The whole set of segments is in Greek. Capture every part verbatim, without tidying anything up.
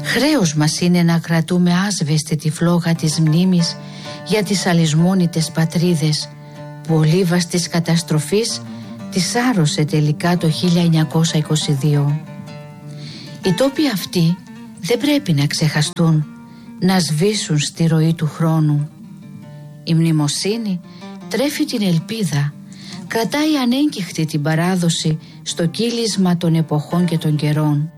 Χρέος μας είναι να κρατούμε άσβεστη τη φλόγα της μνήμης για τις αλυσμόνητες πατρίδες που ο λίβας της καταστροφής τις άρρωσε τελικά το χίλια εννιακόσια είκοσι δύο. Οι τόποι αυτοί δεν πρέπει να ξεχαστούν, να σβήσουν στη ροή του χρόνου. Η μνημοσύνη τρέφει την ελπίδα, κρατάει ανέγκυχτη την παράδοση στο κύλισμα των εποχών και των καιρών.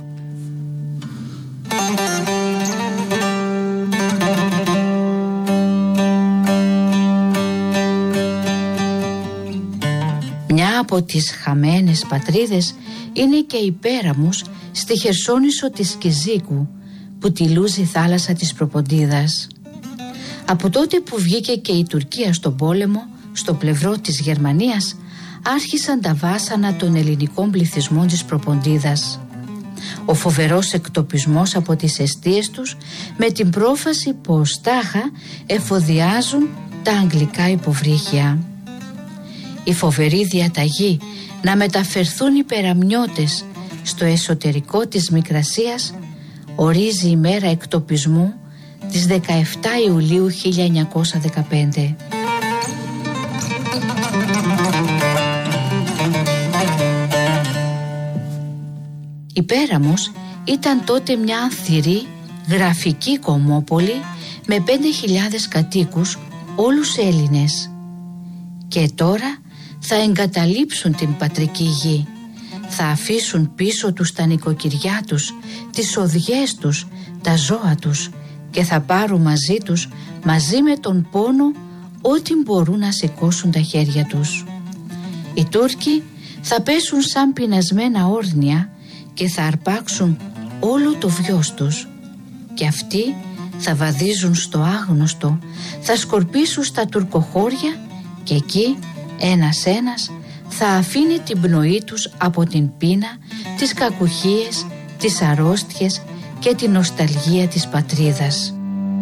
Μια από τις χαμένες πατρίδες είναι και η Πέραμους στη Χερσόνησο της Κιζίκου, που τυλούζει η θάλασσα της Προποντίδας. Από τότε που βγήκε και η Τουρκία στον πόλεμο, στο πλευρό της Γερμανίας, άρχισαν τα βάσανα των ελληνικών πληθυσμών της Προποντίδας. Ο φοβερός εκτοπισμός από τις εστίες τους, με την πρόφαση πως τάχα εφοδιάζουν τα αγγλικά υποβρύχια. Η φοβερή διαταγή να μεταφερθούν οι Περαμιώτες στο εσωτερικό της Μικρασίας ορίζει η μέρα εκτοπισμού της δεκαεφτά Ιουλίου χίλια εννιακόσια δεκαπέντε. Η Πέραμος ήταν τότε μια ανθυρή γραφική κομμόπολη με πέντε χιλιάδες κατοίκους, όλους Έλληνες. Και τώρα θα εγκαταλείψουν την πατρική γη, θα αφήσουν πίσω τους τα νοικοκυριά τους, τις οδιές τους, τα ζώα τους και θα πάρουν μαζί τους, μαζί με τον πόνο, ό,τι μπορούν να σηκώσουν τα χέρια τους. Οι Τούρκοι θα πέσουν σαν πεινασμένα όρνια και θα αρπάξουν όλο το βιος τους, και αυτοί θα βαδίζουν στο άγνωστο, θα σκορπίσουν στα τουρκοχώρια και εκεί ένας ένας θα αφήνει την πνοή τους από την πείνα, τις κακουχίες, τις αρρώστιες και την νοσταλγία της πατρίδας.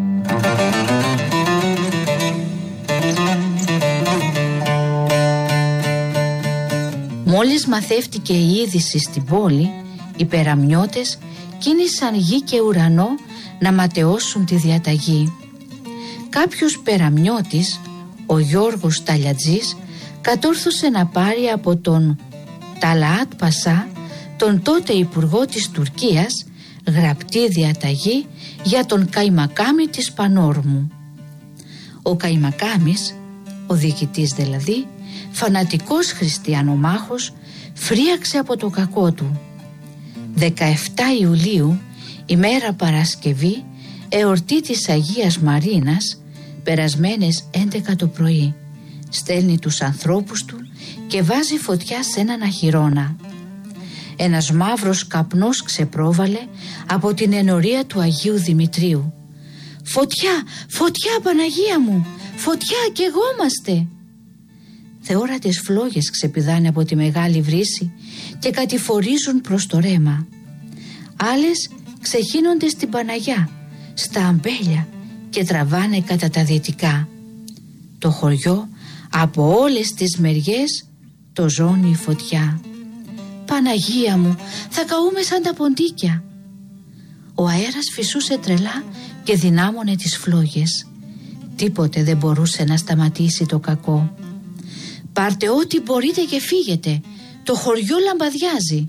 Μόλις μαθεύτηκε η είδηση στην πόλη, οι Περαμιώτες κίνησαν γη και ουρανό να ματαιώσουν τη διαταγή. Κάποιος Περαμιώτης, ο Γιώργος Ταλιατζής, κατόρθωσε να πάρει από τον Ταλαάτ Πασά, τον τότε υπουργό της Τουρκίας, γραπτή διαταγή για τον Καϊμακάμι της Πανόρμου. Ο Καϊμακάμις, ο διοικητής δηλαδή, φανατικός χριστιανομάχος, φρίαξε από το κακό του. δεκαεφτά Ιουλίου, ημέρα Παρασκευή, εορτή της Αγίας Μαρίνας, περασμένες έντεκα το πρωί, στέλνει τους ανθρώπους του και βάζει φωτιά σε έναν αχυρώνα. Ένας μαύρος καπνός ξεπρόβαλε από την ενορία του Αγίου Δημητρίου. «Φωτιά, φωτιά Παναγία μου, φωτιά κι εγώμαστε!» Θεόρατες φλόγες ξεπηδάνε από τη μεγάλη βρύση και κατηφορίζουν προς το ρέμα. Άλλες ξεχύνονται στην Παναγιά, στα αμπέλια και τραβάνε κατά τα δυτικά. Το χωριό από όλες τις μεριές το ζώνει η φωτιά. «Παναγία μου, θα καούμε σαν τα ποντίκια!» Ο αέρας φυσούσε τρελά και δυνάμωνε τις φλόγες. Τίποτε δεν μπορούσε να σταματήσει το κακό. «Πάρτε ό,τι μπορείτε και φύγετε, το χωριό λαμπαδιάζει!»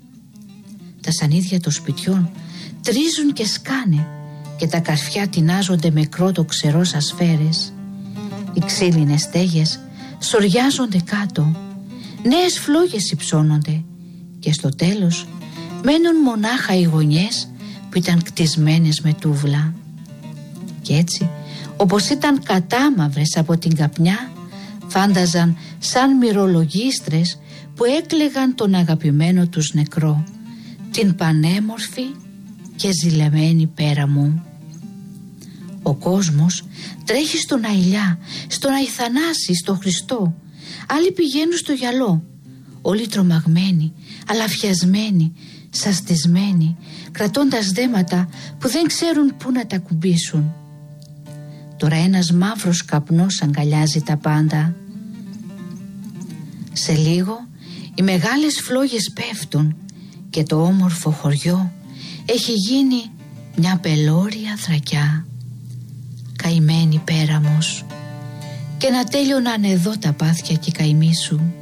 Τα σανίδια των σπιτιών τρίζουν και σκάνε και τα καρφιά τεινάζονται με κρότο ξερό σαν σφαίρες. Οι ξύλινες στέγες σοριάζονται κάτω, νέες φλόγες υψώνονται και στο τέλος μένουν μονάχα οι γωνιές που ήταν κτισμένες με τούβλα. Και έτσι, όπως ήταν κατάμαυρες από την καπνιά, φάνταζαν σαν μυρολογίστρες που έκλαιγαν τον αγαπημένο τους νεκρό, την πανέμορφη και ζηλεμένη Πέραμου. Ο κόσμος τρέχει στον Αηλιά, στον Αϊθανάση, στο Χριστό. Άλλοι πηγαίνουν στο γυαλό, όλοι τρομαγμένοι, αλαφιασμένοι, σαστισμένοι, κρατώντας δέματα που δεν ξέρουν πού να τα κουμπίσουν. Τώρα ένας μαύρος καπνός αγκαλιάζει τα πάντα. Σε λίγο οι μεγάλες φλόγες πέφτουν και το όμορφο χωριό έχει γίνει μια πελώρια θρακιά, καημένη πέραμος, και να τέλειωναν εδώ τα πάθια και οι καημοί σου.